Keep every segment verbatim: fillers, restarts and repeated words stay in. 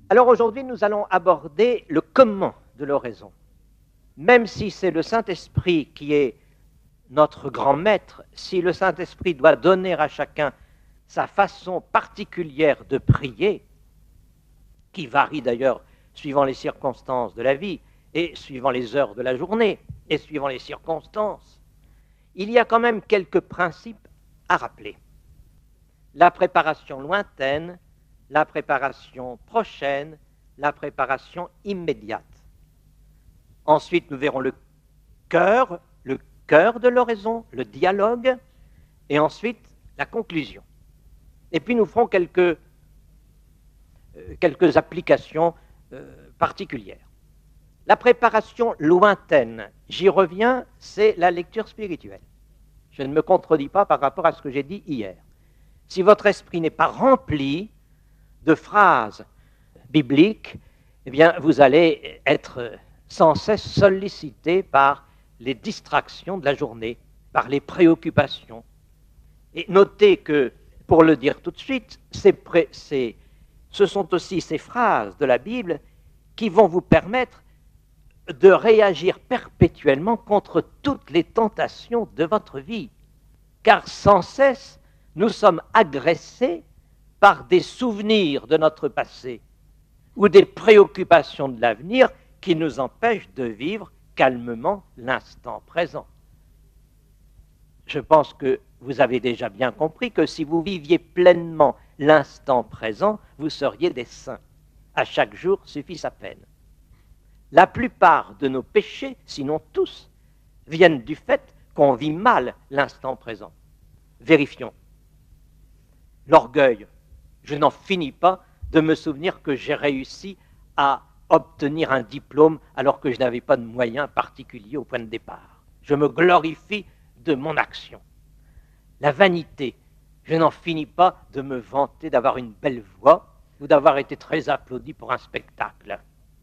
Alors aujourd'hui, nous allons aborder le comment de l'oraison. Même si c'est le Saint-Esprit qui est notre grand maître, si le Saint-Esprit doit donner à chacun sa façon particulière de prier, qui varie d'ailleurs suivant les circonstances de la vie, et suivant les heures de la journée, et suivant les circonstances, il y a quand même quelques principes à rappeler. La préparation lointaine, la préparation prochaine, la préparation immédiate. Ensuite, nous verrons le cœur, le cœur de l'oraison, le dialogue, et ensuite la conclusion. Et puis nous ferons quelques, euh, quelques applications euh, particulières. La préparation lointaine, j'y reviens, c'est la lecture spirituelle. Je ne me contredis pas par rapport à ce que j'ai dit hier. Si votre esprit n'est pas rempli de phrases bibliques, eh bien, vous allez être sans cesse sollicité par les distractions de la journée, par les préoccupations. Et notez que, pour le dire tout de suite, ces pré- ces, ce sont aussi ces phrases de la Bible qui vont vous permettre de réagir perpétuellement contre toutes les tentations de votre vie. Car sans cesse, nous sommes agressés par des souvenirs de notre passé ou des préoccupations de l'avenir qui nous empêchent de vivre calmement l'instant présent. Je pense que vous avez déjà bien compris que si vous viviez pleinement l'instant présent, vous seriez des saints. À chaque jour suffit sa peine. La plupart de nos péchés, sinon tous, viennent du fait qu'on vit mal l'instant présent. Vérifions. L'orgueil. Je n'en finis pas de me souvenir que j'ai réussi à obtenir un diplôme alors que je n'avais pas de moyens particuliers au point de départ. Je me glorifie de mon action. La vanité. Je n'en finis pas de me vanter d'avoir une belle voix ou d'avoir été très applaudi pour un spectacle.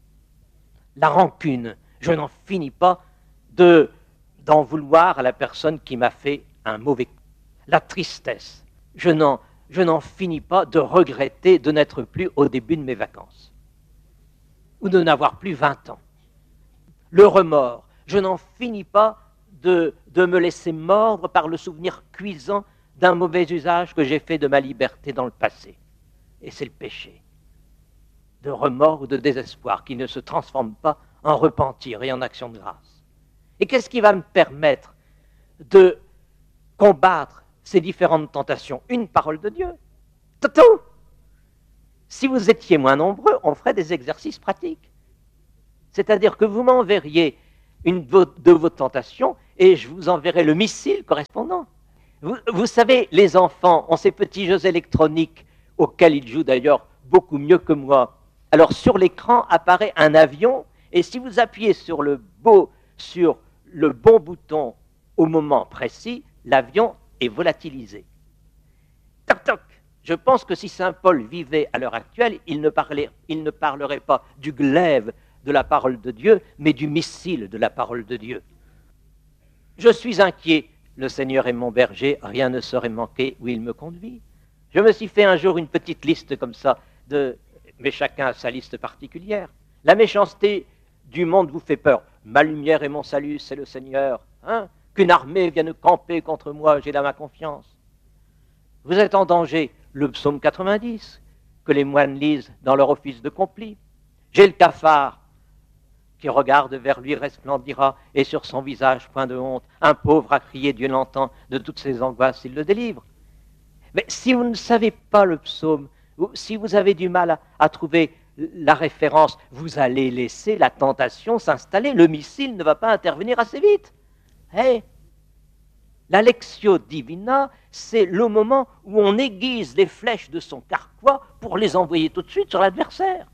La rancune. Je n'en finis pas de, d'en vouloir à la personne qui m'a fait un mauvais coup. La tristesse. Je n'en Je n'en finis pas de regretter de n'être plus au début de mes vacances ou de n'avoir plus vingt ans. Le remords, je n'en finis pas de, de me laisser mordre par le souvenir cuisant d'un mauvais usage que j'ai fait de ma liberté dans le passé. Et c'est le péché de remords ou de désespoir qui ne se transforme pas en repentir et en action de grâce. Et qu'est-ce qui va me permettre de combattre ces différentes tentations? Une parole de Dieu. Toto! Si vous étiez moins nombreux, on ferait des exercices pratiques. C'est-à-dire que vous m'enverriez une de vos tentations et je vous enverrai le missile correspondant. Vous, vous savez, les enfants ont ces petits jeux électroniques auxquels ils jouent d'ailleurs beaucoup mieux que moi. Alors sur l'écran apparaît un avion et si vous appuyez sur le, beau, sur le bon bouton au moment précis, l'avion est volatilisé. Toc toc. Je pense que si saint Paul vivait à l'heure actuelle, il ne, parlait, il ne parlerait pas du glaive de la parole de Dieu, mais du missile de la parole de Dieu. Je suis inquiet. Le Seigneur est mon berger, rien ne saurait manquer où il me conduit. Je me suis fait un jour une petite liste comme ça, de, mais chacun a sa liste particulière. La méchanceté du monde vous fait peur. Ma lumière et mon salut, c'est le Seigneur. Hein? Qu'une armée vienne camper contre moi, j'ai là ma confiance. Vous êtes en danger, le psaume quatre-vingt-dix, que les moines lisent dans leur office de complis. J'ai le cafard qui regarde vers lui resplendira, et sur son visage point de honte. Un pauvre a crié, Dieu l'entend, de toutes ses angoisses, il le délivre. Mais si vous ne savez pas le psaume, ou si vous avez du mal à, à trouver la référence, vous allez laisser la tentation s'installer. Le missile ne va pas intervenir assez vite. Hey, la lectio divina, c'est le moment où on aiguise les flèches de son carquois pour les envoyer tout de suite sur l'adversaire.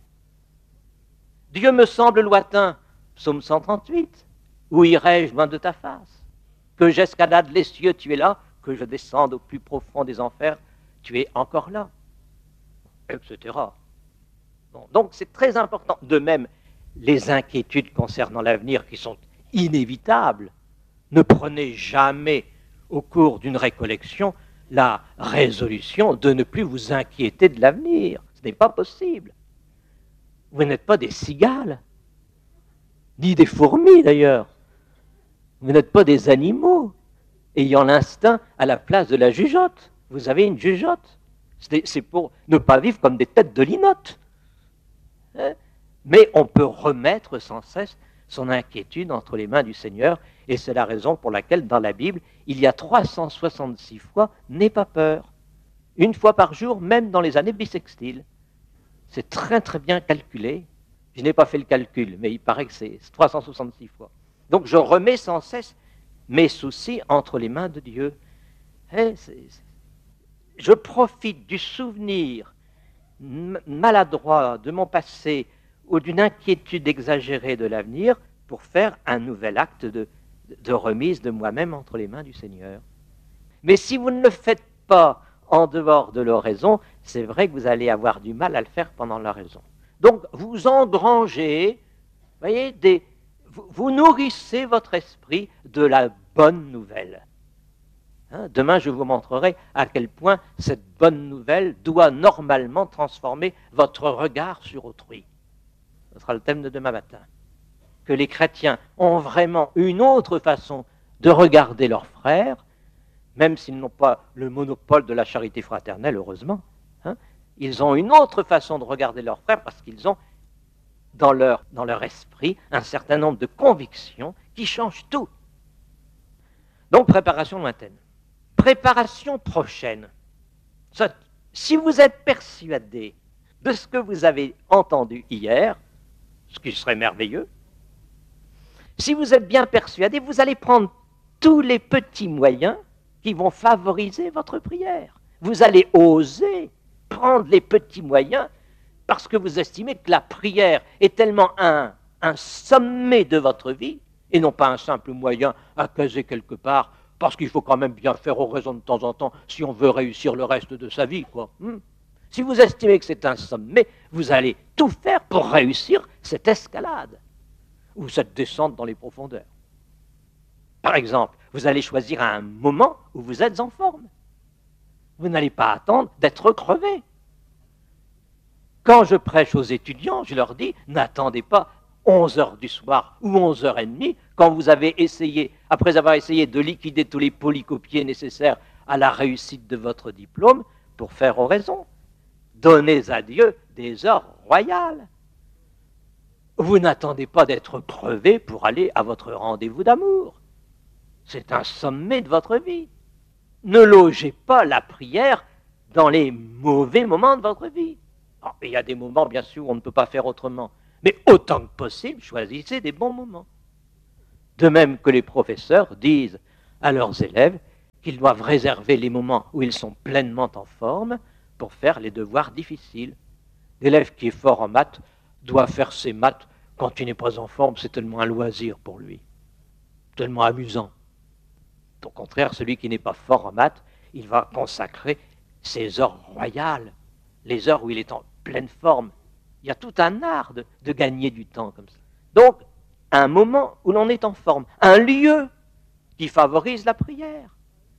Dieu me semble lointain, psaume cent trente-huit, où irai-je loin de ta face? Que j'escalade les cieux, tu es là, que je descende au plus profond des enfers, tu es encore là, et cetera. Bon, donc c'est très important. De même, les inquiétudes concernant l'avenir qui sont inévitables, ne prenez jamais au cours d'une récollection la résolution de ne plus vous inquiéter de l'avenir. Ce n'est pas possible. Vous n'êtes pas des cigales, ni des fourmis d'ailleurs. Vous n'êtes pas des animaux ayant l'instinct à la place de la jugeote. Vous avez une jugeote. C'est pour ne pas vivre comme des têtes de linotte. Hein? Mais on peut remettre sans cesse son inquiétude entre les mains du Seigneur, et c'est la raison pour laquelle dans la Bible, il y a trois cent soixante-six fois « n'aie pas peur ». Une fois par jour, même dans les années bissextiles. C'est très très bien calculé. Je n'ai pas fait le calcul, mais il paraît que c'est trois cent soixante-six fois. Donc je remets sans cesse mes soucis entre les mains de Dieu. Et c'est, c'est... Je profite du souvenir maladroit de mon passé ou d'une inquiétude exagérée de l'avenir pour faire un nouvel acte de, de remise de moi-même entre les mains du Seigneur. Mais si vous ne le faites pas en dehors de l'oraison, c'est vrai que vous allez avoir du mal à le faire pendant l'oraison. Donc vous engrangez, voyez, des, vous, vous nourrissez votre esprit de la bonne nouvelle. Hein, demain, je vous montrerai à quel point cette bonne nouvelle doit normalement transformer votre regard sur autrui. Ce sera le thème de demain matin. Que les chrétiens ont vraiment une autre façon de regarder leurs frères, même s'ils n'ont pas le monopole de la charité fraternelle, heureusement. Hein, ils ont une autre façon de regarder leurs frères parce qu'ils ont dans leur, dans leur esprit un certain nombre de convictions qui changent tout. Donc, préparation lointaine. Préparation prochaine. Ça, si vous êtes persuadé de ce que vous avez entendu hier, ce qui serait merveilleux, si vous êtes bien persuadé, vous allez prendre tous les petits moyens qui vont favoriser votre prière. Vous allez oser prendre les petits moyens parce que vous estimez que la prière est tellement un, un sommet de votre vie et non pas un simple moyen à caser quelque part parce qu'il faut quand même bien faire oraison de temps en temps si on veut réussir le reste de sa vie, quoi. Hmm. Si vous estimez que c'est un sommet, vous allez tout faire pour réussir cette escalade ou cette descente dans les profondeurs. Par exemple, vous allez choisir un moment où vous êtes en forme. Vous n'allez pas attendre d'être crevé. Quand je prêche aux étudiants, je leur dis, n'attendez pas onze heures du soir ou onze heures trente, quand vous avez essayé, après avoir essayé de liquider tous les polycopiés nécessaires à la réussite de votre diplôme, pour faire oraison. Donnez à Dieu des heures royales. Vous n'attendez pas d'être crevé pour aller à votre rendez-vous d'amour. C'est un sommet de votre vie. Ne logez pas la prière dans les mauvais moments de votre vie. Alors, il y a des moments, bien sûr, où on ne peut pas faire autrement. Mais autant que possible, choisissez des bons moments. De même que les professeurs disent à leurs élèves qu'ils doivent réserver les moments où ils sont pleinement en forme pour faire les devoirs difficiles. L'élève qui est fort en maths doit faire ses maths quand il n'est pas en forme, c'est tellement un loisir pour lui, tellement amusant. Au contraire, celui qui n'est pas fort en maths, il va consacrer ses heures royales, les heures où il est en pleine forme. Il y a tout un art de, de gagner du temps comme ça. Donc, un moment où l'on est en forme, un lieu qui favorise la prière.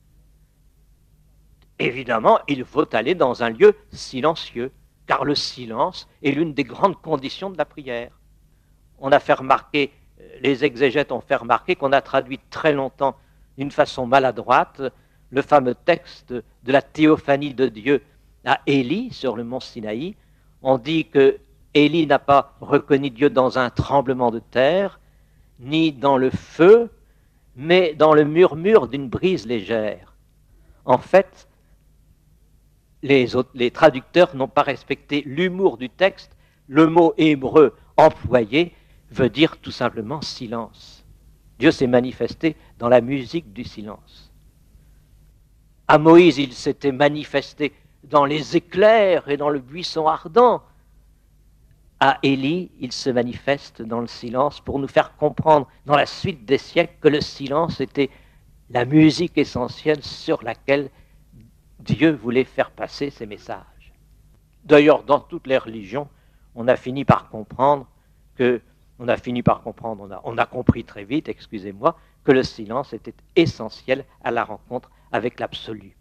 Évidemment, il faut aller dans un lieu silencieux, car le silence est l'une des grandes conditions de la prière. On a fait remarquer, les exégètes ont fait remarquer qu'on a traduit très longtemps, d'une façon maladroite, le fameux texte de la théophanie de Dieu à Élie sur le mont Sinaï. On dit que Élie n'a pas reconnu Dieu dans un tremblement de terre, ni dans le feu, mais dans le murmure d'une brise légère. En fait, les, autres, les traducteurs n'ont pas respecté l'humour du texte. Le mot hébreu employé veut dire tout simplement silence. Dieu s'est manifesté dans la musique du silence. À Moïse, il s'était manifesté dans les éclairs et dans le buisson ardent. À Élie, il se manifeste dans le silence pour nous faire comprendre dans la suite des siècles que le silence était la musique essentielle sur laquelle Dieu voulait faire passer ses messages. D'ailleurs, dans toutes les religions, on a fini par comprendre que, on a fini par comprendre, on a, on a compris très vite, excusez-moi, que le silence était essentiel à la rencontre avec l'absolu.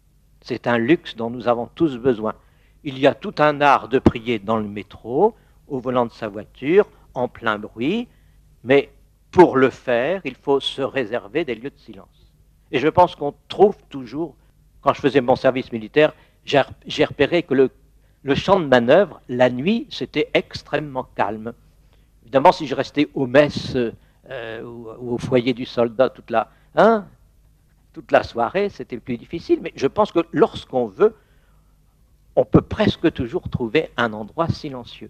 C'est un luxe dont nous avons tous besoin. Il y a tout un art de prier dans le métro, au volant de sa voiture, en plein bruit, mais pour le faire, il faut se réserver des lieux de silence. Et je pense qu'on trouve toujours, quand je faisais mon service militaire, j'ai repéré que le, le champ de manœuvre, la nuit, c'était extrêmement calme. Évidemment, si je restais aux messes euh, ou, ou au foyer du soldat toute la, hein, toute la soirée, c'était plus difficile. Mais je pense que lorsqu'on veut, on peut presque toujours trouver un endroit silencieux.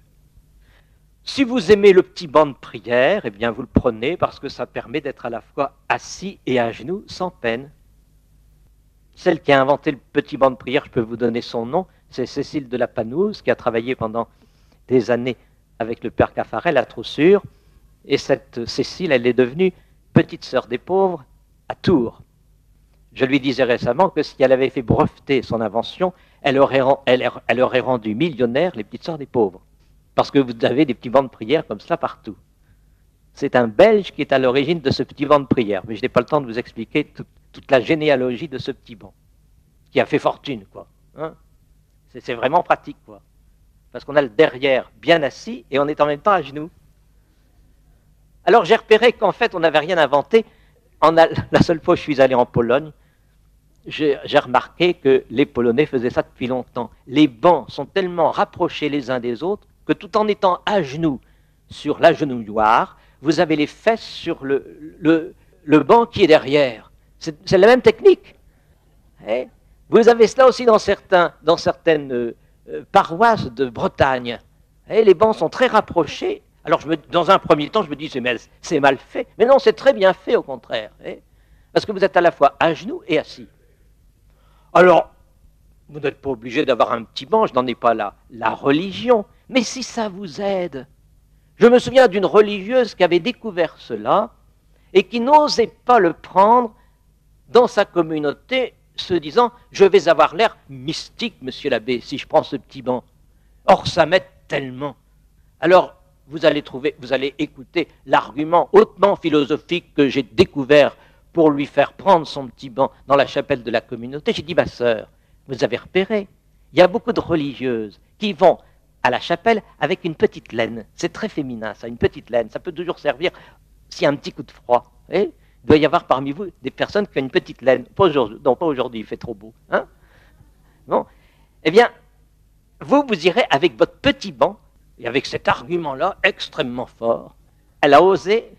Si vous aimez le petit banc de prière, eh bien vous le prenez parce que ça permet d'être à la fois assis et à genoux sans peine. Celle qui a inventé le petit banc de prière, je peux vous donner son nom, c'est Cécile de la Panouse, qui a travaillé pendant des années avec le père Caffarel à Troussure. Et cette Cécile, elle est devenue petite sœur des pauvres à Tours. Je lui disais récemment que si elle avait fait breveter son invention, elle aurait, elle, elle aurait rendu millionnaire les petites sœurs des pauvres. Parce que vous avez des petits bancs de prière comme cela partout. C'est un Belge qui est à l'origine de ce petit banc de prière. Mais je n'ai pas le temps de vous expliquer tout, toute la généalogie de ce petit banc, qui a fait fortune, quoi. Hein, c'est vraiment pratique, quoi. Parce qu'on a le derrière bien assis et on est en même temps à genoux. Alors j'ai repéré qu'en fait, on n'avait rien inventé. En a, la seule fois que je suis allé en Pologne, j'ai remarqué que les Polonais faisaient ça depuis longtemps. Les bancs sont tellement rapprochés les uns des autres que tout en étant à genoux sur l'agenouilloir, vous avez les fesses sur le, le, le banc qui est derrière. C'est la même technique. Eh, vous avez cela aussi dans, certains, dans certaines euh, paroisses de Bretagne. Eh, les bancs sont très rapprochés. Alors, je me, dans un premier temps, je me dis, c'est mal, mal fait. Mais non, c'est très bien fait, au contraire. Eh, parce que vous êtes à la fois à genoux et assis. Alors, vous n'êtes pas obligé d'avoir un petit banc, je n'en ai pas là. La religion. Mais si ça vous aide. Je me souviens d'une religieuse qui avait découvert cela et qui n'osait pas le prendre dans sa communauté, se disant « Je vais avoir l'air mystique, monsieur l'abbé, si je prends ce petit banc. » Or, ça m'aide tellement. Alors, vous allez trouver, vous allez écouter l'argument hautement philosophique que j'ai découvert pour lui faire prendre son petit banc dans la chapelle de la communauté. J'ai dit « Ma sœur, vous avez repéré, il y a beaucoup de religieuses qui vont à la chapelle avec une petite laine. C'est très féminin, ça, une petite laine. Ça peut toujours servir s'il y a un petit coup de froid. Eh, il doit y avoir parmi vous des personnes qui ont une petite laine. Pas aujourd'hui, non, pas aujourd'hui, il fait trop beau. Hein, bon. Eh bien, vous, vous irez avec votre petit banc, et avec cet argument-là extrêmement fort, elle a osé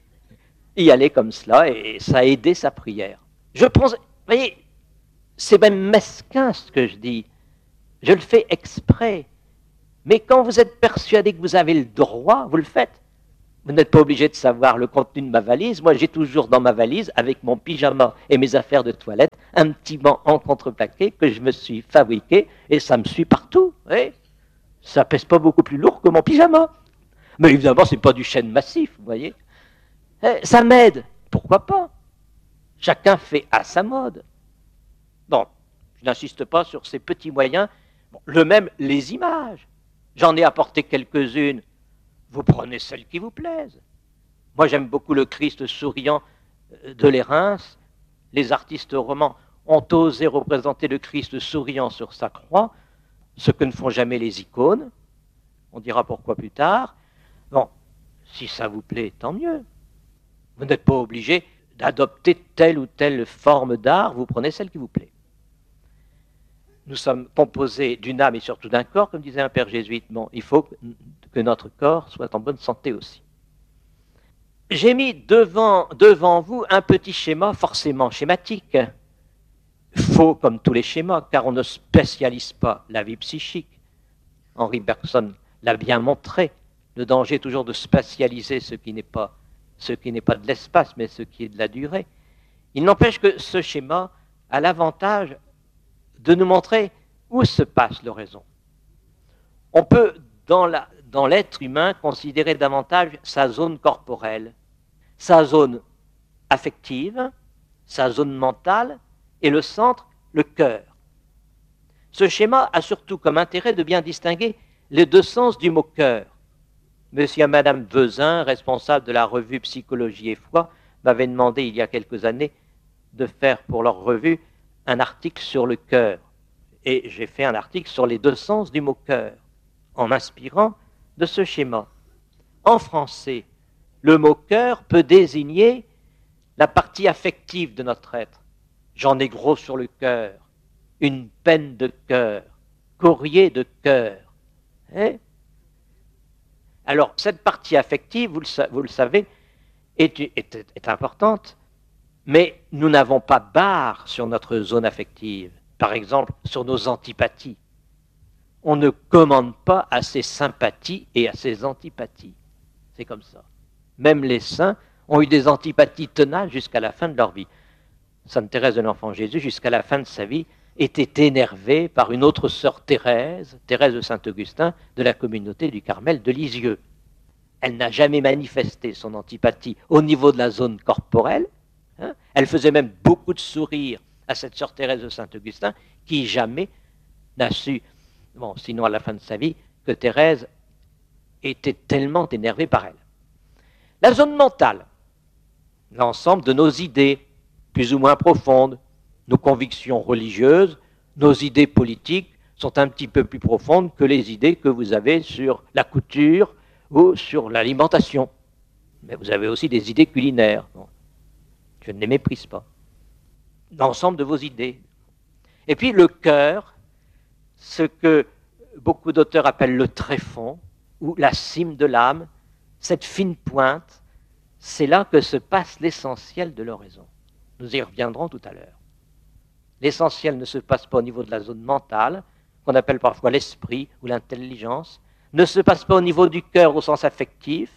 y aller comme cela, et ça a aidé sa prière. Je pense, vous voyez, c'est même mesquin ce que je dis. Je le fais exprès. Mais quand vous êtes persuadé que vous avez le droit, vous le faites. Vous n'êtes pas obligé de savoir le contenu de ma valise. Moi, j'ai toujours dans ma valise, avec mon pyjama et mes affaires de toilette, un petit banc en contreplaqué que je me suis fabriqué, et ça me suit partout. Oui. Ça pèse pas beaucoup plus lourd que mon pyjama. Mais évidemment, ce n'est pas du chêne massif, vous voyez. Eh, ça m'aide. Pourquoi pas? Chacun fait à sa mode. Bon, je n'insiste pas sur ces petits moyens. Bon, le même, les images. J'en ai apporté quelques-unes. Vous prenez celles qui vous plaisent. Moi, j'aime beaucoup le Christ souriant de Lérins. Les artistes romans ont osé représenter le Christ souriant sur sa croix, ce que ne font jamais les icônes. On dira pourquoi plus tard. Bon, si ça vous plaît, tant mieux. Vous n'êtes pas obligé d'adopter telle ou telle forme d'art, vous prenez celle qui vous plaît. Nous sommes composés d'une âme et surtout d'un corps, comme disait un père jésuite. Bon, il faut que notre corps soit en bonne santé aussi. J'ai mis devant, devant vous un petit schéma forcément schématique. Faux comme tous les schémas, car on ne spécialise pas la vie psychique. Henri Bergson l'a bien montré. Le danger est toujours de spatialiser ce qui n'est pas, ce qui n'est pas de l'espace, mais ce qui est de la durée. Il n'empêche que ce schéma a l'avantage de nous montrer où se passe l'oraison. On peut, dans la, dans l'être humain, considérer davantage sa zone corporelle, sa zone affective, sa zone mentale, et le centre, le cœur. Ce schéma a surtout comme intérêt de bien distinguer les deux sens du mot cœur. Monsieur et Madame Vezin, responsable de la revue Psychologie et Foi, m'avaient demandé il y a quelques années de faire pour leur revue un article sur le cœur. Et j'ai fait un article sur les deux sens du mot cœur, en m'inspirant de ce schéma. En français, le mot cœur peut désigner la partie affective de notre être. J'en ai gros sur le cœur, une peine de cœur, courrier de cœur. Hein? Alors, cette partie affective, vous le, vous le savez, est, est, est importante, mais nous n'avons pas barre sur notre zone affective. Par exemple, sur nos antipathies. On ne commande pas à ses sympathies et à ses antipathies. C'est comme ça. Même les saints ont eu des antipathies tenaces jusqu'à la fin de leur vie. Sainte Thérèse de l'Enfant Jésus, jusqu'à la fin de sa vie, était énervée par une autre sœur Thérèse, Thérèse de Saint-Augustin, de la communauté du Carmel de Lisieux. Elle n'a jamais manifesté son antipathie au niveau de la zone corporelle. Hein. Elle faisait même beaucoup de sourires à cette sœur Thérèse de Saint-Augustin, qui jamais n'a su, bon, sinon à la fin de sa vie, que Thérèse était tellement énervée par elle. La zone mentale, l'ensemble de nos idées, plus ou moins profondes, nos convictions religieuses, nos idées politiques sont un petit peu plus profondes que les idées que vous avez sur la couture ou sur l'alimentation. Mais vous avez aussi des idées culinaires. Bon, je ne les méprise pas. L'ensemble de vos idées. Et puis le cœur, ce que beaucoup d'auteurs appellent le tréfonds, ou la cime de l'âme, cette fine pointe, c'est là que se passe l'essentiel de l'oraison. Nous y reviendrons tout à l'heure. L'essentiel ne se passe pas au niveau de la zone mentale, qu'on appelle parfois l'esprit ou l'intelligence, ne se passe pas au niveau du cœur au sens affectif.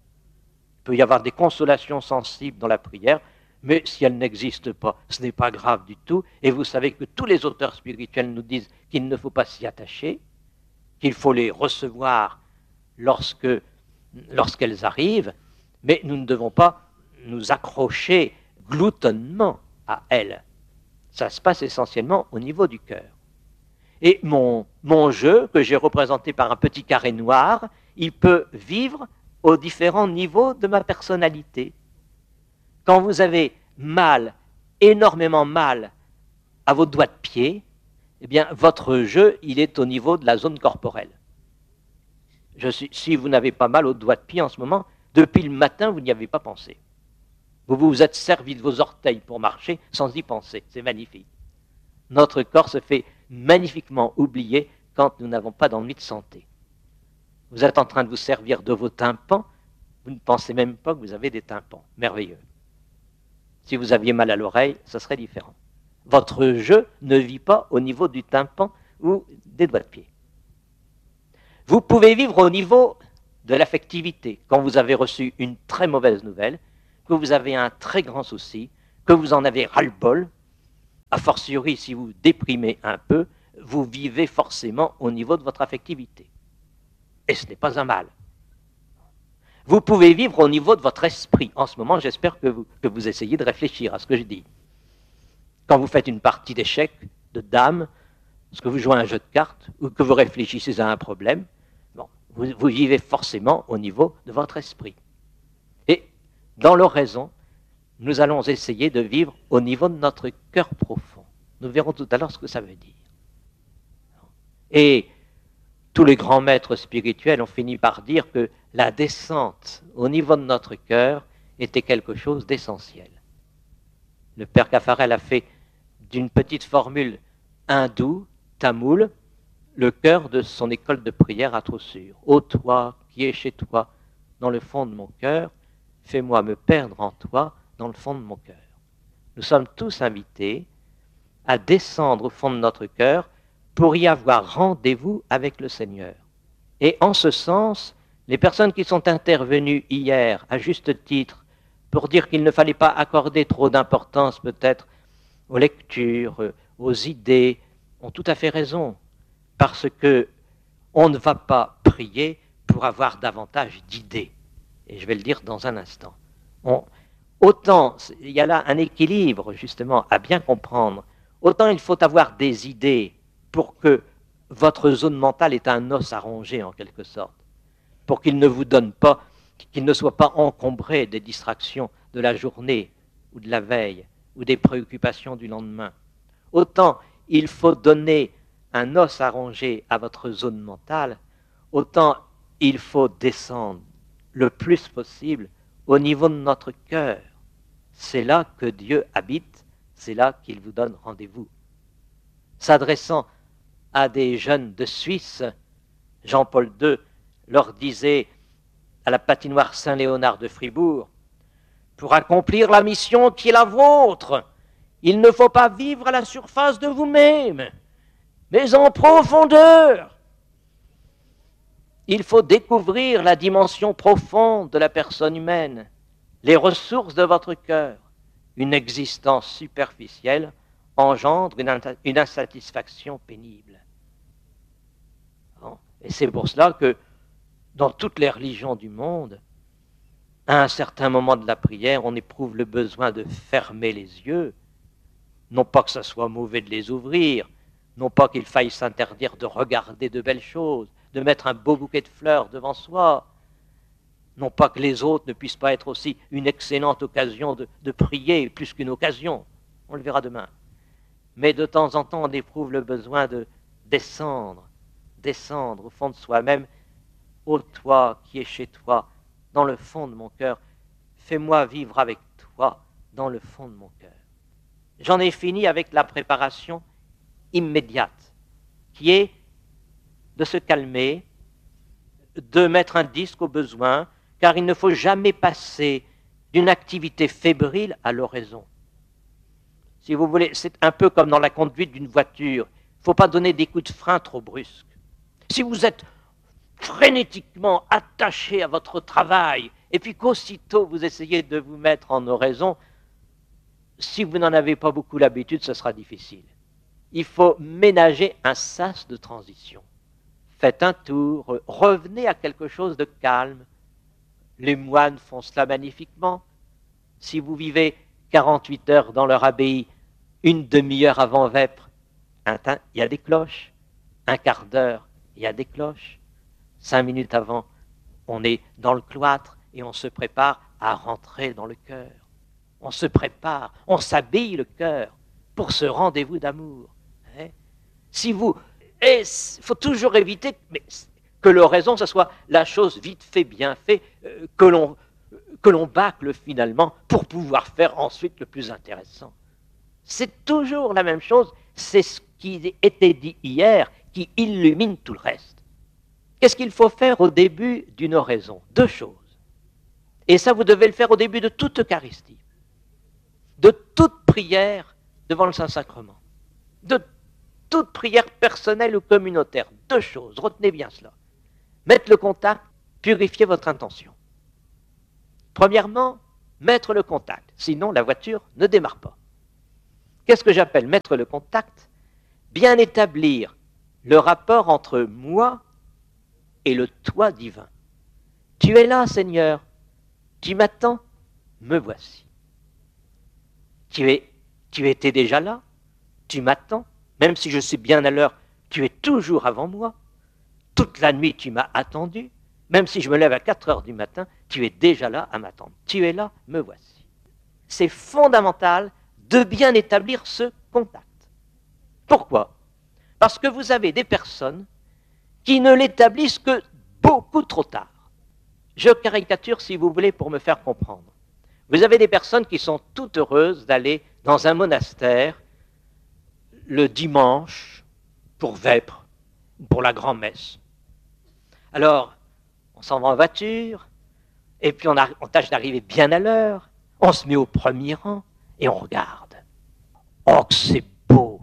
Il peut y avoir des consolations sensibles dans la prière, mais si elles n'existent pas, ce n'est pas grave du tout. Et vous savez que tous les auteurs spirituels nous disent qu'il ne faut pas s'y attacher, qu'il faut les recevoir lorsque, lorsqu'elles arrivent, mais nous ne devons pas nous accrocher gloutonnement à elles. Ça se passe essentiellement au niveau du cœur. Et mon, mon jeu, que j'ai représenté par un petit carré noir, il peut vivre aux différents niveaux de ma personnalité. Quand vous avez mal, énormément mal, à vos doigts de pied, eh bien, votre jeu, il est au niveau de la zone corporelle. Je suis, si vous n'avez pas mal aux doigts de pied en ce moment, depuis le matin, vous n'y avez pas pensé. Vous vous êtes servi de vos orteils pour marcher sans y penser. C'est magnifique. Notre corps se fait magnifiquement oublier quand nous n'avons pas d'ennui de santé. Vous êtes en train de vous servir de vos tympans, vous ne pensez même pas que vous avez des tympans. Merveilleux. Si vous aviez mal à l'oreille, ce serait différent. Votre jeu ne vit pas au niveau du tympan ou des doigts de pied. Vous pouvez vivre au niveau de l'affectivité. Quand vous avez reçu une très mauvaise nouvelle, que vous avez un très grand souci, que vous en avez ras-le-bol, a fortiori si vous déprimez un peu, vous vivez forcément au niveau de votre affectivité. Et ce n'est pas un mal. Vous pouvez vivre au niveau de votre esprit. En ce moment, j'espère que vous, que vous essayez de réfléchir à ce que je dis. Quand vous faites une partie d'échecs, de dames, parce que vous jouez à un jeu de cartes, ou que vous réfléchissez à un problème, bon, vous, vous vivez forcément au niveau de votre esprit. Et dans l'oraison, nous allons essayer de vivre au niveau de notre cœur profond. Nous verrons tout à l'heure ce que ça veut dire. Et tous les grands maîtres spirituels ont fini par dire que la descente au niveau de notre cœur était quelque chose d'essentiel. Le père Caffarel a fait d'une petite formule hindoue, tamoule, le cœur de son école de prière à Troussure. Ô toi qui es chez toi, dans le fond de mon cœur, fais-moi me perdre en toi, dans le fond de mon cœur. Nous sommes tous invités à descendre au fond de notre cœur pour y avoir rendez-vous avec le Seigneur. Et en ce sens, les personnes qui sont intervenues hier, à juste titre, pour dire qu'il ne fallait pas accorder trop d'importance peut-être aux lectures, aux idées, ont tout à fait raison, parce que on ne va pas prier pour avoir davantage d'idées. Et je vais le dire dans un instant. On, autant, il y a là un équilibre justement à bien comprendre, autant il faut avoir des idées pour que votre zone mentale ait un os à ronger en quelque sorte, pour qu'il ne vous donne pas, qu'il ne soit pas encombré des distractions de la journée ou de la veille ou des préoccupations du lendemain. Autant il faut donner un os à ronger à votre zone mentale, autant il faut descendre le plus possible au niveau de notre cœur. C'est là que Dieu habite, c'est là qu'il vous donne rendez-vous. S'adressant à des jeunes de Suisse, Jean-Paul deux leur disait à la patinoire Saint-Léonard de Fribourg, « Pour accomplir la mission qui est la vôtre, il ne faut pas vivre à la surface de vous-même, mais en profondeur. Il faut découvrir la dimension profonde de la personne humaine, les ressources de votre cœur. Une existence superficielle engendre une, une insatisfaction pénible. » Et c'est pour cela que dans toutes les religions du monde, à un certain moment de la prière, on éprouve le besoin de fermer les yeux, non pas que ce soit mauvais de les ouvrir, non pas qu'il faille s'interdire de regarder de belles choses, de mettre un beau bouquet de fleurs devant soi, non pas que les autres ne puissent pas être aussi une excellente occasion de, de prier, plus qu'une occasion, on le verra demain. Mais de temps en temps, on éprouve le besoin de descendre, descendre au fond de soi-même. Ô toi qui es chez toi, dans le fond de mon cœur, fais-moi vivre avec toi dans le fond de mon cœur. J'en ai fini avec la préparation immédiate, qui est de se calmer, de mettre un disque au besoin, car il ne faut jamais passer d'une activité fébrile à l'oraison. Si vous voulez, c'est un peu comme dans la conduite d'une voiture. Il ne faut pas donner des coups de frein trop brusques. Si vous êtes frénétiquement attaché à votre travail, et puis qu'aussitôt vous essayez de vous mettre en oraison, si vous n'en avez pas beaucoup l'habitude, ce sera difficile. Il faut ménager un sas de transition. Faites un tour, revenez à quelque chose de calme. Les moines font cela magnifiquement. Si vous vivez quarante-huit heures dans leur abbaye, une demi-heure avant vêpres, il y a des cloches. Un quart d'heure, il y a des cloches. Cinq minutes avant, on est dans le cloître et on se prépare à rentrer dans le cœur. On se prépare, on s'habille le cœur pour ce rendez-vous d'amour. Hein? Si vous, il faut toujours éviter mais, que l'oraison, ce soit la chose vite fait, bien fait, euh, que l'on que l'on bâcle finalement pour pouvoir faire ensuite le plus intéressant. C'est toujours la même chose, c'est ce qui était dit hier qui illumine tout le reste. Qu'est-ce qu'il faut faire au début d'une oraison? Deux choses. Et ça, vous devez le faire au début de toute Eucharistie, de toute prière devant le Saint-Sacrement, de toute prière personnelle ou communautaire. Deux choses, retenez bien cela. Mettre le contact, purifier votre intention. Premièrement, mettre le contact, sinon la voiture ne démarre pas. Qu'est-ce que j'appelle mettre le contact? Bien établir le rapport entre moi et le toi divin. Tu es là, Seigneur. Tu m'attends, me voici. Tu es, tu étais déjà là, tu m'attends, même si je suis bien à l'heure, tu es toujours avant moi. Toute la nuit, tu m'as attendu. Même si je me lève à quatre heures du matin, tu es déjà là à m'attendre. Tu es là, me voici. C'est fondamental de bien établir ce contact. Pourquoi? Parce que vous avez des personnes qui ne l'établissent que beaucoup trop tard. Je caricature, si vous voulez, pour me faire comprendre. Vous avez des personnes qui sont toutes heureuses d'aller dans un monastère le dimanche pour vêpres, pour la grand-messe. Alors, on s'en va en voiture, et puis on, a, on tâche d'arriver bien à l'heure, on se met au premier rang, et on regarde. Oh, que c'est beau!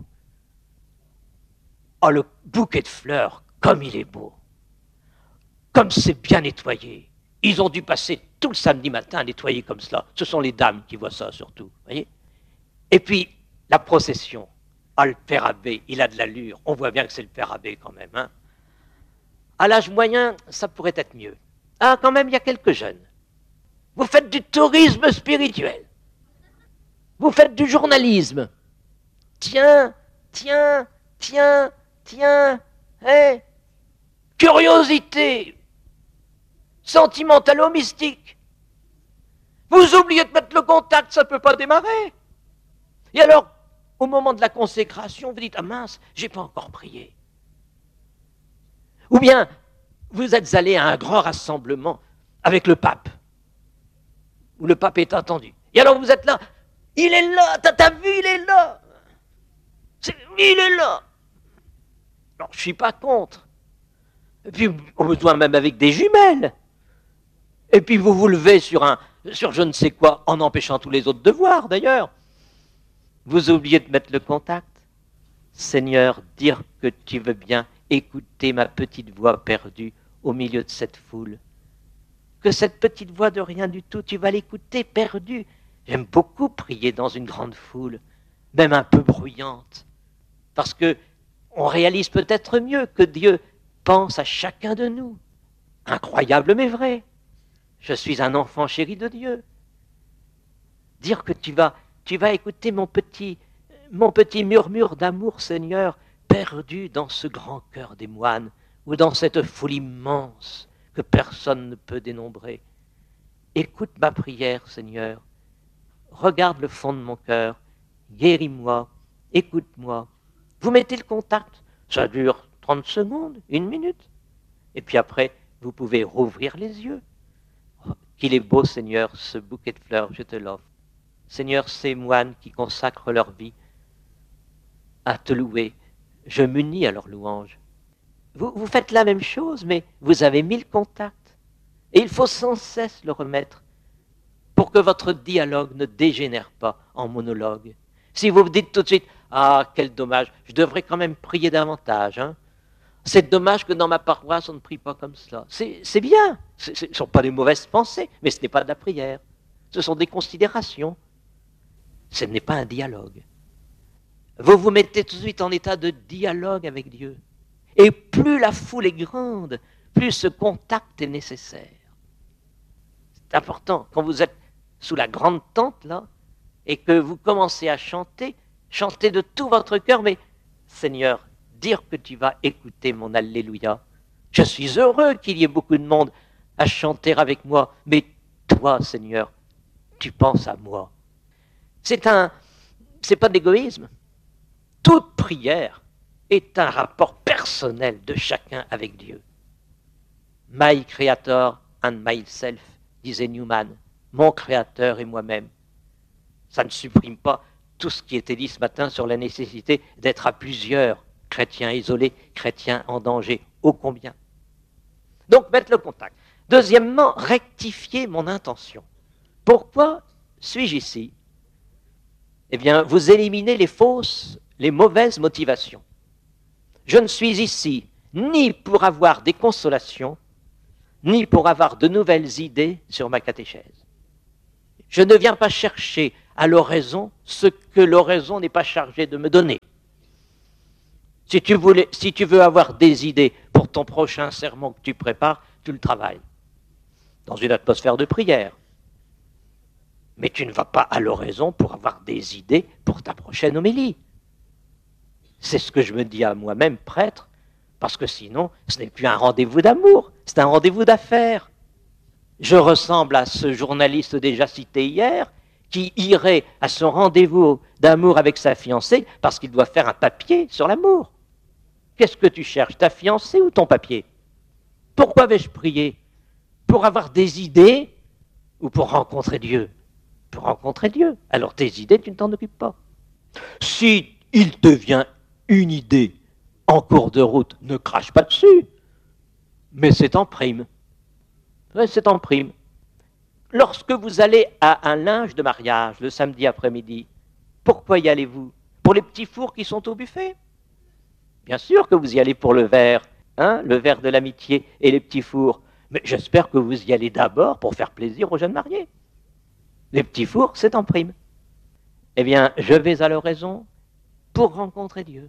Oh, le bouquet de fleurs, comme il est beau! Comme c'est bien nettoyé! Ils ont dû passer tout le samedi matin à nettoyer comme cela. Ce sont les dames qui voient ça surtout, voyez. Et puis, la procession. Ah, le père abbé, il a de l'allure. On voit bien que c'est le père abbé quand même, hein. À l'âge moyen, ça pourrait être mieux. Ah, quand même, il y a quelques jeunes. Vous faites du tourisme spirituel. Vous faites du journalisme. Tiens, tiens, tiens, tiens, hein, curiosité, sentimentalo-mystique. Vous oubliez de mettre le contact, ça ne peut pas démarrer. Et alors, au moment de la consécration, vous dites, ah mince, j'ai pas encore prié. Ou bien, vous êtes allé à un grand rassemblement avec le pape, où le pape est attendu. Et alors vous êtes là, il est là, t'as, t'as vu, il est là. C'est, il est là. Alors je ne suis pas contre. Et puis au besoin même avec des jumelles. Et puis vous vous levez sur, un, sur je ne sais quoi, en empêchant tous les autres de voir d'ailleurs. Vous oubliez de mettre le contact. Seigneur, dire que tu veux bien écouter ma petite voix perdue au milieu de cette foule. Que cette petite voix de rien du tout, tu vas l'écouter perdue. J'aime beaucoup prier dans une grande foule, même un peu bruyante, parce que on réalise peut-être mieux que Dieu pense à chacun de nous. Incroyable mais vrai. Je suis un enfant chéri de Dieu. Dire que tu vas, tu vas écouter mon petit, mon petit murmure d'amour, Seigneur, perdu dans ce grand cœur des moines, ou dans cette foule immense que personne ne peut dénombrer. Écoute ma prière, Seigneur. Regarde le fond de mon cœur. Guéris-moi. Écoute-moi. Vous mettez le contact. Ça dure trente secondes, une minute. Et puis après, vous pouvez rouvrir les yeux. Oh, qu'il est beau, Seigneur, ce bouquet de fleurs, je te l'offre. Seigneur, ces moines qui consacrent leur vie à te louer, je m'unis à leur louange. Vous, vous faites la même chose, mais vous avez mis le contact. Et il faut sans cesse le remettre pour que votre dialogue ne dégénère pas en monologue. Si vous vous dites tout de suite « Ah, quel dommage, je devrais quand même prier davantage. Hein. C'est dommage que dans ma paroisse, on ne prie pas comme cela. » C'est, c'est bien, ce ne sont pas des mauvaises pensées, mais ce n'est pas de la prière. Ce sont des considérations. Ce n'est pas un dialogue. Vous vous mettez tout de suite en état de dialogue avec Dieu. Et plus la foule est grande, plus ce contact est nécessaire. C'est important. Quand vous êtes sous la grande tente, là, et que vous commencez à chanter, chantez de tout votre cœur, mais Seigneur, dire que tu vas écouter mon Alléluia. Je suis heureux qu'il y ait beaucoup de monde à chanter avec moi, mais toi, Seigneur, tu penses à moi. C'est un, c'est pas d'égoïsme. Toute prière est un rapport personnel de chacun avec Dieu. My Creator and myself, disait Newman, mon Créateur et moi-même. Ça ne supprime pas tout ce qui était dit ce matin sur la nécessité d'être à plusieurs, chrétiens isolés, chrétiens en danger, ô combien. Donc, mettre le contact. Deuxièmement, rectifier mon intention. Pourquoi suis-je ici? Eh bien, vous éliminez les fausses, les mauvaises motivations. Je ne suis ici ni pour avoir des consolations, ni pour avoir de nouvelles idées sur ma catéchèse. Je ne viens pas chercher à l'oraison ce que l'oraison n'est pas chargée de me donner. Si tu, voulais, si tu veux avoir des idées pour ton prochain sermon que tu prépares, tu le travailles dans une atmosphère de prière. Mais tu ne vas pas à l'oraison pour avoir des idées pour ta prochaine homélie. C'est ce que je me dis à moi-même, prêtre, parce que sinon, ce n'est plus un rendez-vous d'amour, c'est un rendez-vous d'affaires. Je ressemble à ce journaliste déjà cité hier, qui irait à son rendez-vous d'amour avec sa fiancée parce qu'il doit faire un papier sur l'amour. Qu'est-ce que tu cherches, ta fiancée ou ton papier? Pourquoi vais-je prier? Pour avoir des idées ou pour rencontrer Dieu? Pour rencontrer Dieu. Alors tes idées, tu ne t'en occupes pas. Si il te vient une idée en cours de route, ne crache pas dessus. Mais c'est en prime. Ouais, c'est en prime. Lorsque vous allez à un linge de mariage le samedi après-midi, pourquoi y allez-vous? Pour les petits fours qui sont au buffet? Bien sûr que vous y allez pour le verre, hein, le verre de l'amitié et les petits fours. Mais j'espère que vous y allez d'abord pour faire plaisir aux jeunes mariés. Les petits fours, c'est en prime. Eh bien, je vais à l'oraison pour rencontrer Dieu.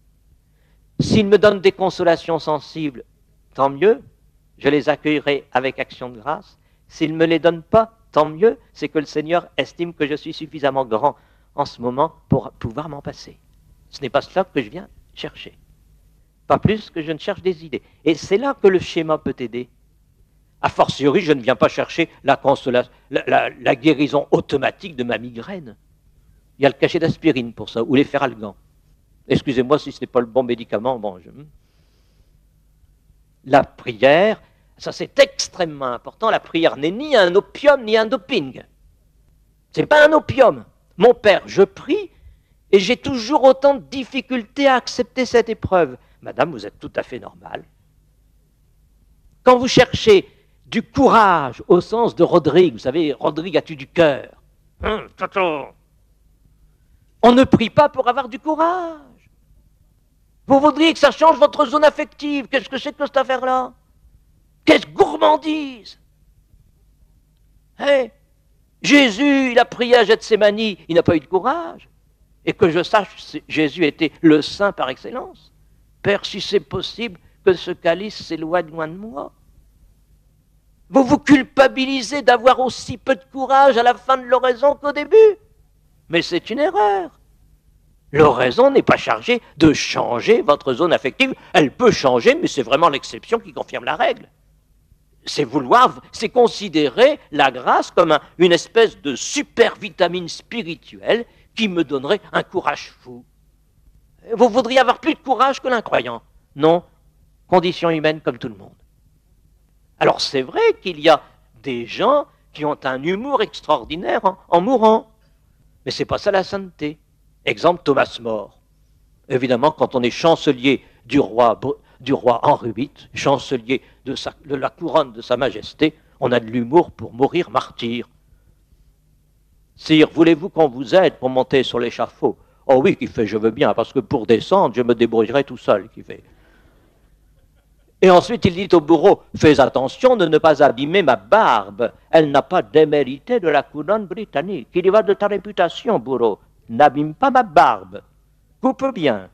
S'il me donne des consolations sensibles, tant mieux, je les accueillerai avec action de grâce. S'il ne me les donne pas, tant mieux, c'est que le Seigneur estime que je suis suffisamment grand en ce moment pour pouvoir m'en passer. Ce n'est pas cela que je viens chercher. Pas plus que je ne cherche des idées. Et c'est là que le schéma peut t'aider. A fortiori, je ne viens pas chercher la, consola- la, la, la guérison automatique de ma migraine. Il y a le cachet d'aspirine pour ça, ou les Feralgan. Excusez-moi si ce n'est pas le bon médicament. Bon, je... La prière, ça c'est extrêmement important, la prière n'est ni un opium ni un doping. C'est pas un opium. Mon père, je prie et j'ai toujours autant de difficultés à accepter cette épreuve. Madame, vous êtes tout à fait normale. Quand vous cherchez du courage au sens de Rodrigue, vous savez, Rodrigue as-tu du cœur? Hum, On ne prie pas pour avoir du courage. Vous voudriez que ça change votre zone affective. Qu'est-ce que c'est que cette affaire-là? Quelle gourmandise! Hey, Jésus, il a prié à Gethsémani, il n'a pas eu de courage. Et que je sache, Jésus était le saint par excellence. Père, si c'est possible que ce calice s'éloigne loin de moi. Vous vous culpabilisez d'avoir aussi peu de courage à la fin de l'oraison qu'au début. Mais c'est une erreur. L'oraison n'est pas chargée de changer votre zone affective. Elle peut changer, mais c'est vraiment l'exception qui confirme la règle. C'est vouloir, c'est considérer la grâce comme un, une espèce de super vitamine spirituelle qui me donnerait un courage fou. Vous voudriez avoir plus de courage que l'incroyant. Non, condition humaine comme tout le monde. Alors c'est vrai qu'il y a des gens qui ont un humour extraordinaire en, en mourant. Mais c'est pas ça la sainteté. Exemple, Thomas More. Évidemment, quand on est chancelier du roi, du roi Henri huit, chancelier de, sa, de la couronne de Sa Majesté, on a de l'humour pour mourir martyr. Sire, voulez-vous qu'on vous aide pour monter sur l'échafaud? Oh oui, qui fait, je veux bien, parce que pour descendre, je me débrouillerai tout seul, qui fait. Et ensuite, il dit au bourreau, fais attention de ne pas abîmer ma barbe. Elle n'a pas démérité de la couronne britannique. Il y va de ta réputation, bourreau. N'abîme pas ma barbe. Coupe bien.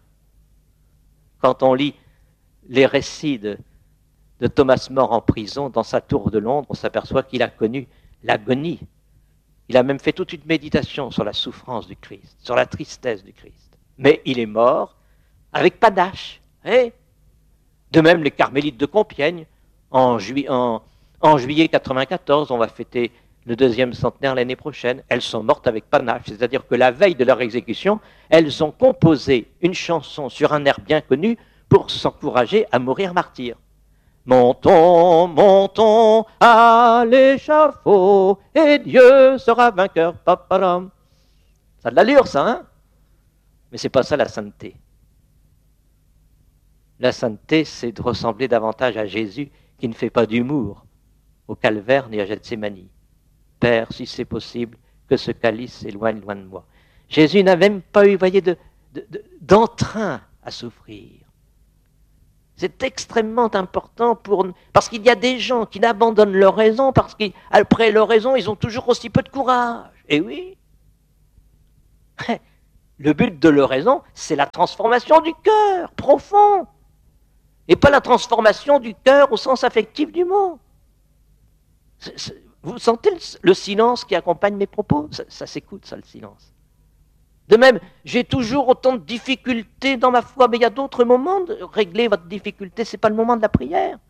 Quand on lit les récits de, de Thomas More en prison, dans sa tour de Londres, on s'aperçoit qu'il a connu l'agonie. Il a même fait toute une méditation sur la souffrance du Christ, sur la tristesse du Christ. Mais il est mort avec panache. Hein? De même, les carmélites de Compiègne, en, juillet, en, en juillet quatre-vingt-quatorze, on va fêter le deuxième centenaire l'année prochaine, elles sont mortes avec panache. C'est-à-dire que la veille de leur exécution, elles ont composé une chanson sur un air bien connu pour s'encourager à mourir martyr. Montons, montons à l'échafaud, et Dieu sera vainqueur. Paparam. Ça a de l'allure, ça, hein? Mais c'est pas ça la sainteté. La sainteté, c'est de ressembler davantage à Jésus qui ne fait pas d'humour au calvaire ni à Gethsémani. Père, si c'est possible, que ce calice s'éloigne loin de moi. Jésus n'a même pas eu, voyez, de, de, de, d'entrain à souffrir. C'est extrêmement important pour nous, parce qu'il y a des gens qui n'abandonnent leur raison, parce qu'après leur raison, ils ont toujours aussi peu de courage. Et oui, le but de leur raison, c'est la transformation du cœur profond, et pas la transformation du cœur au sens affectif du mot. C'est, c'est, vous sentez le, le silence qui accompagne mes propos? Ça, ça s'écoute, ça, le silence. De même, j'ai toujours autant de difficultés dans ma foi, mais il y a d'autres moments de régler votre difficulté, ce n'est pas le moment de la prière.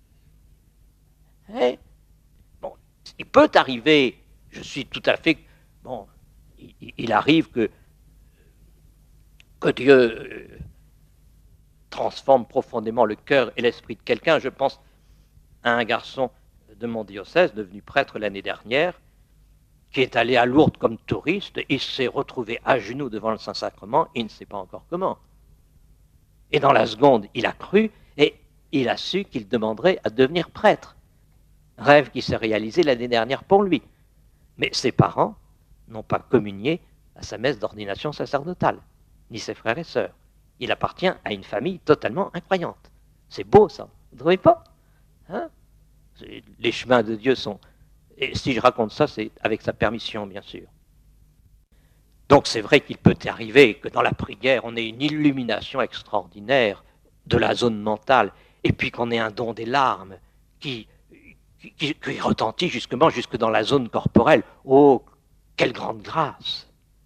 Hein? Bon, il peut arriver, je suis tout à fait... Bon, il, il arrive que, que Dieu euh, transforme profondément le cœur et l'esprit de quelqu'un. Je pense à un garçon de mon diocèse, devenu prêtre l'année dernière, qui est allé à Lourdes comme touriste, il s'est retrouvé à genoux devant le Saint-Sacrement, il ne sait pas encore comment. Et dans la seconde, il a cru, et il a su qu'il demanderait à devenir prêtre. Rêve qui s'est réalisé l'année dernière pour lui. Mais ses parents n'ont pas communié à sa messe d'ordination sacerdotale, ni ses frères et sœurs. Il appartient à une famille totalement incroyante. C'est beau, ça, vous ne trouvez pas? Hein? Les chemins de Dieu sont... Et si je raconte ça, c'est avec sa permission, bien sûr. Donc c'est vrai qu'il peut arriver que dans la prière, on ait une illumination extraordinaire de la zone mentale, et puis qu'on ait un don des larmes qui, qui, qui, qui retentit justement jusque dans la zone corporelle. Oh, quelle grande grâce!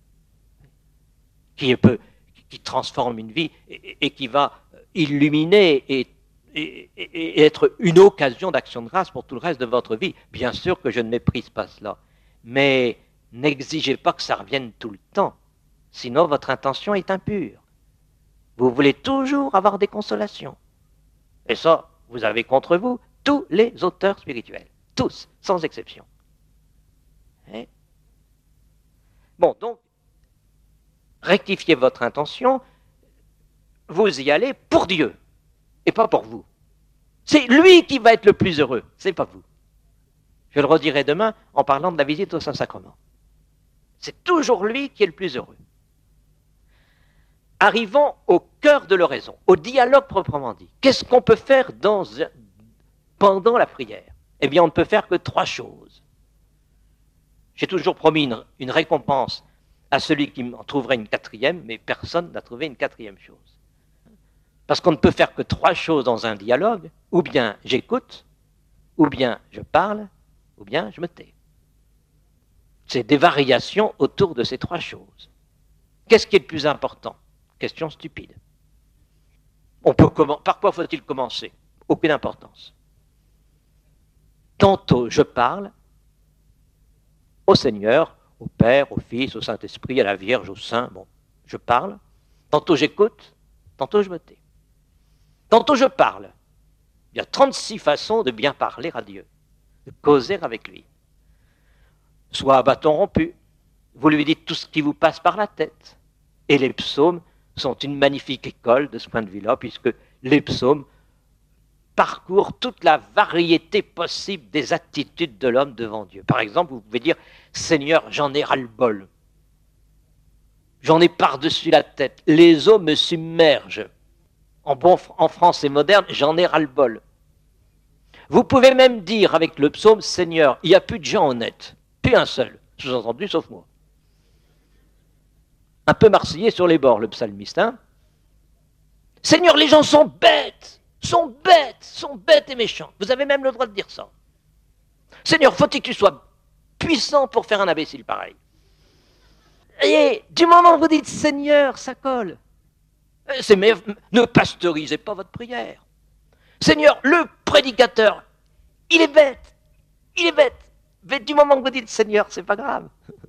Qui, peut, qui transforme une vie et, et qui va illuminer et Et, et, et être une occasion d'action de grâce pour tout le reste de votre vie. Bien sûr que je ne méprise pas cela, mais n'exigez pas que ça revienne tout le temps, sinon votre intention est impure. Vous voulez toujours avoir des consolations. Et ça, vous avez contre vous tous les auteurs spirituels. Tous, sans exception. Et bon, donc, rectifiez votre intention, vous y allez pour Dieu, et pas pour vous. C'est lui qui va être le plus heureux, c'est pas vous. Je le redirai demain en parlant de la visite au Saint-Sacrement. C'est toujours lui qui est le plus heureux. Arrivons au cœur de l'oraison, au dialogue proprement dit. Qu'est-ce qu'on peut faire dans, pendant la prière? Eh bien, on ne peut faire que trois choses. J'ai toujours promis une, une récompense à celui qui m'en trouverait une quatrième, mais personne n'a trouvé une quatrième chose. Parce qu'on ne peut faire que trois choses dans un dialogue, ou bien j'écoute, ou bien je parle, ou bien je me tais. C'est des variations autour de ces trois choses. Qu'est-ce qui est le plus important? Question stupide. On peut comment, par quoi faut-il commencer? Aucune importance. Tantôt je parle au Seigneur, au Père, au Fils, au Saint-Esprit, à la Vierge, au Saint, bon, je parle. Tantôt j'écoute, tantôt je me tais. Tantôt je parle. Il y a trente-six façons de bien parler à Dieu, de causer avec lui. Soit à bâton rompu, vous lui dites tout ce qui vous passe par la tête. Et les psaumes sont une magnifique école de ce point de vue-là, puisque les psaumes parcourent toute la variété possible des attitudes de l'homme devant Dieu. Par exemple, vous pouvez dire « Seigneur, j'en ai ras-le-bol. J'en ai par-dessus la tête. Les eaux me submergent. En, bon, en français moderne, j'en ai ras-le-bol. » Vous pouvez même dire avec le psaume « Seigneur, il n'y a plus de gens honnêtes. Plus un seul. » Sous-entendu, sauf moi. Un peu marseillais sur les bords, le psalmiste. Hein? Seigneur, les gens sont bêtes, sont bêtes, sont bêtes et méchants. Vous avez même le droit de dire ça. Seigneur, faut-il que tu sois puissant pour faire un imbécile pareil? Et du moment où vous dites Seigneur, ça colle. C'est, mais ne pasteurisez pas votre prière. Seigneur, le prédicateur, il est bête, il est bête. Mais du moment que vous dites Seigneur, c'est pas grave.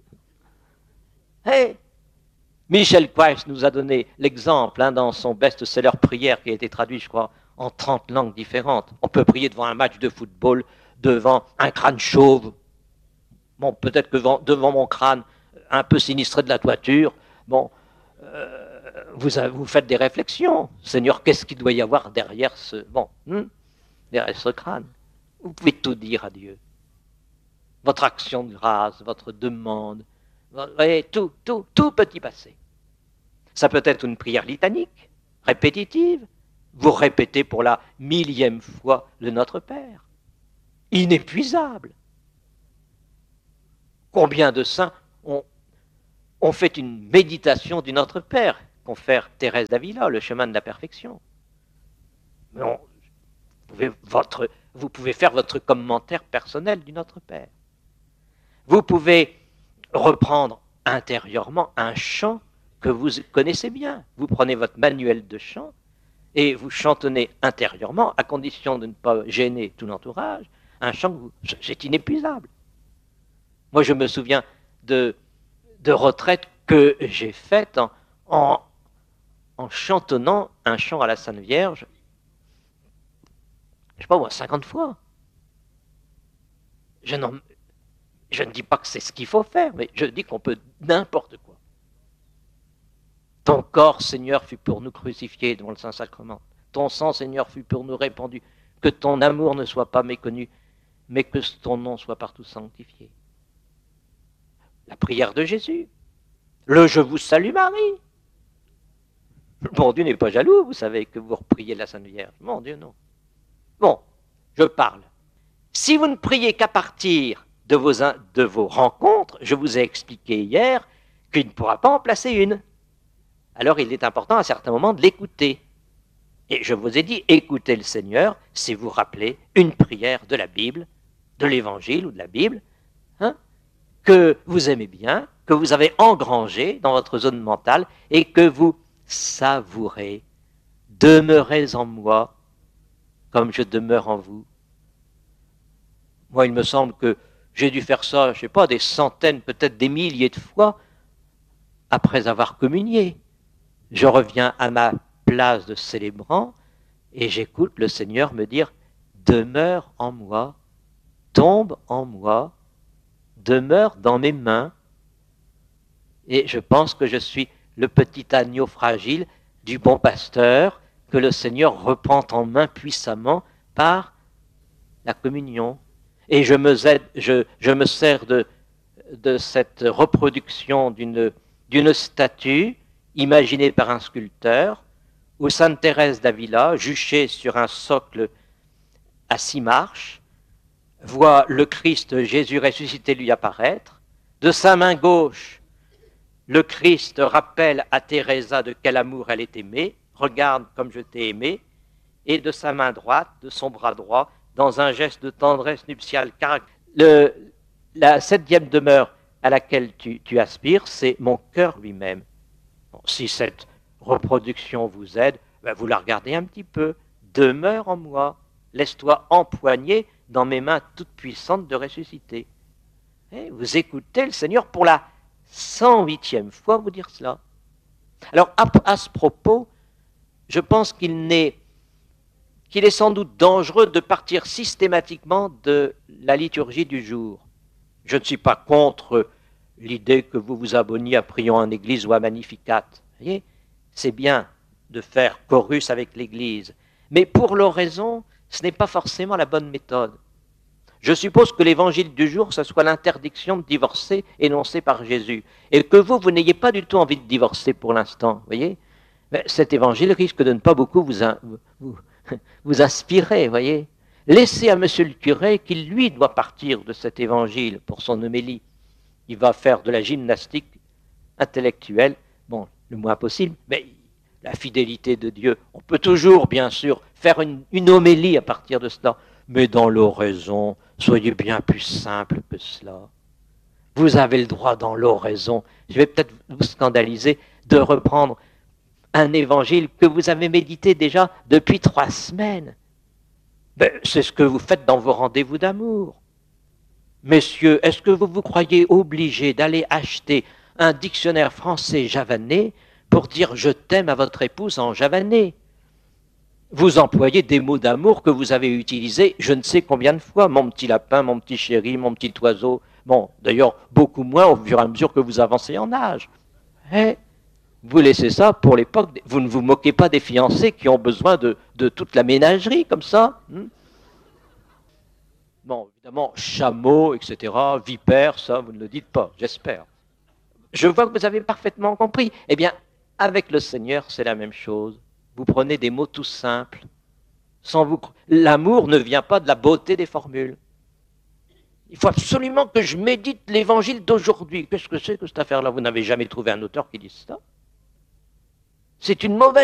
Hey. Michel Quaies nous a donné l'exemple hein, dans son best-seller Prière qui a été traduit, je crois, en trente langues différentes. On peut prier devant un match de football, devant un crâne chauve. Bon, peut-être que devant, devant mon crâne, un peu sinistré de la toiture, bon, euh, vous, avez, vous faites des réflexions. Seigneur, qu'est-ce qu'il doit y avoir derrière ce, bon, hmm, derrière ce crâne? Vous pouvez tout dire à Dieu. Votre action de grâce, votre demande, et tout, tout, tout peut y passer. Ça peut être une prière litanique, répétitive. Vous répétez pour la millième fois le Notre Père. Inépuisable. Combien de saints ont, ont fait une méditation du Notre Père, confère Thérèse d'Avila, le chemin de la perfection. Mais on, vous, pouvez votre, vous pouvez faire votre commentaire personnel du Notre Père. Vous pouvez reprendre intérieurement un chant que vous connaissez bien. Vous prenez votre manuel de chant et vous chantonnez intérieurement, à condition de ne pas gêner tout l'entourage, un chant que vous, c'est inépuisable. Moi, je me souviens de, de retraites que j'ai faites en, en, en chantonnant un chant à la Sainte Vierge, je ne sais pas moi, cinquante fois. Je n'en... Je ne dis pas que c'est ce qu'il faut faire, mais je dis qu'on peut n'importe quoi. Ton corps, Seigneur, fut pour nous crucifié devant le Saint-Sacrement. Ton sang, Seigneur, fut pour nous répandu. Que ton amour ne soit pas méconnu, mais que ton nom soit partout sanctifié. La prière de Jésus. Le « Je vous salue Marie ». Mon Dieu n'est pas jaloux, vous savez que vous repriez la Sainte Vierge. Mon Dieu, non. Bon, je parle. Si vous ne priez qu'à partir De vos, de vos rencontres, je vous ai expliqué hier qu'il ne pourra pas en placer une. Alors il est important à certains moments de l'écouter. Et je vous ai dit, écoutez le Seigneur si vous rappelez une prière de la Bible, de l'Évangile ou de la Bible, hein, que vous aimez bien, que vous avez engrangé dans votre zone mentale et que vous savourez. Demeurez en moi comme je demeure en vous. Moi, il me semble que j'ai dû faire ça, je ne sais pas, des centaines, peut-être des milliers de fois, après avoir communié. Je reviens à ma place de célébrant, et j'écoute le Seigneur me dire « Demeure en moi, tombe en moi, demeure dans mes mains ». Et je pense que je suis le petit agneau fragile du bon pasteur que le Seigneur reprend en main puissamment par la communion. Et je me, aide, je, je me sers de, de cette reproduction d'une, d'une statue imaginée par un sculpteur où Sainte Thérèse d'Avila, juchée sur un socle à six marches, voit le Christ Jésus ressuscité lui apparaître. De sa main gauche, le Christ rappelle à Thérèse de quel amour elle est aimée, regarde comme je t'ai aimé, et de sa main droite, de son bras droit, dans un geste de tendresse nuptiale. Le, la septième demeure à laquelle tu, tu aspires, c'est mon cœur lui-même. Bon, si cette reproduction vous aide, ben vous la regardez un petit peu. Demeure en moi, laisse-toi empoigner dans mes mains toutes puissantes de ressusciter. Et vous écoutez le Seigneur pour la cent huitième fois vous dire cela. Alors, à, à ce propos, je pense qu'il n'est, qu'il est sans doute dangereux de partir systématiquement de la liturgie du jour. Je ne suis pas contre l'idée que vous vous abonniez à Prions en Église ou à Magnificat. Vous voyez, c'est bien de faire chorus avec l'Église, mais pour l'oraison, ce n'est pas forcément la bonne méthode. Je suppose que l'évangile du jour, ce soit l'interdiction de divorcer énoncée par Jésus, et que vous, vous n'ayez pas du tout envie de divorcer pour l'instant, vous voyez. Mais cet évangile risque de ne pas beaucoup vous, vous, vous inspirer, vous voyez. Laissez à monsieur le curé qu'il, lui, doit partir de cet évangile pour son homélie. Il va faire de la gymnastique intellectuelle, bon, le moins possible, mais la fidélité de Dieu, on peut toujours, bien sûr, faire une, une homélie à partir de cela, mais dans l'oraison, soyez bien plus simple que cela. Vous avez le droit dans l'oraison, je vais peut-être vous scandaliser, de reprendre un évangile que vous avez médité déjà depuis trois semaines. Ben, c'est ce que vous faites dans vos rendez-vous d'amour. Messieurs, est-ce que vous vous croyez obligés d'aller acheter un dictionnaire français javanais pour dire « je t'aime » à votre épouse en javanais? Vous employez des mots d'amour que vous avez utilisés je ne sais combien de fois. Mon petit lapin, mon petit chéri, mon petit oiseau. Bon, d'ailleurs, beaucoup moins au fur et à mesure que vous avancez en âge. Eh, vous laissez ça pour l'époque. Vous ne vous moquez pas des fiancés qui ont besoin de, de toute la ménagerie comme ça. Hmm? Bon, évidemment, chameau, et cetera, vipère, ça, vous ne le dites pas, j'espère. Je vois que vous avez parfaitement compris. Eh bien, avec le Seigneur, c'est la même chose. Vous prenez des mots tout simples. Sans vous... L'amour ne vient pas de la beauté des formules. Il faut absolument que je médite l'évangile d'aujourd'hui. Qu'est-ce que c'est que cette affaire-là? Vous n'avez jamais trouvé un auteur qui dise ça? C'est une mauvaise